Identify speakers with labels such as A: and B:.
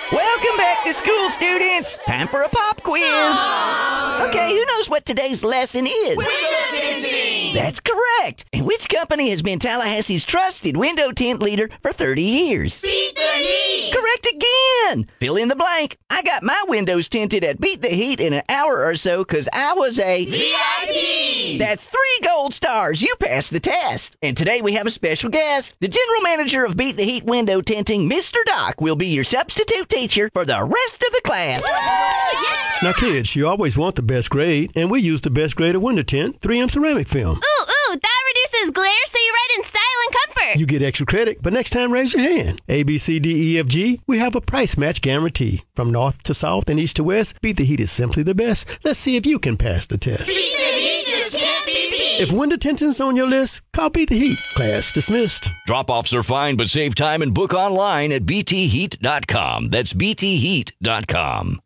A: Welcome back to school, students. Time for a pop quiz. Okay, who knows what today's lesson is?
B: Window tinting!
A: That's correct. And which company has been Tallahassee's trusted window tint leader for 30 years?
B: Beat the Heat!
A: Correct again. Fill in the blank. I got my windows tinted at Beat the Heat in an hour or so because I was a
B: VIP!
A: That's 3 gold stars. You passed the test. And today we have a special guest. The general manager of Beat the Heat window tinting, Mr. Doc, will be your substitute teacher for the rest of the class.
C: Now, kids, you always want the best grade, and we use the best grade of window tint, 3M ceramic film.
D: Ooh, that reduces glare so you write in style and comfort.
C: You get extra credit, but next time raise your hand. A, B, C, D, E, F, G, we have a price match guarantee. From north to south and east to west, Beat the Heat is simply the best. Let's see if you can pass the test.
B: Beat the Heat just can't be beat!
C: If window tinting's on your list, call Beat the Heat. Class dismissed.
E: Drop-offs are fine, but save time and book online at btheat.com. That's btheat.com.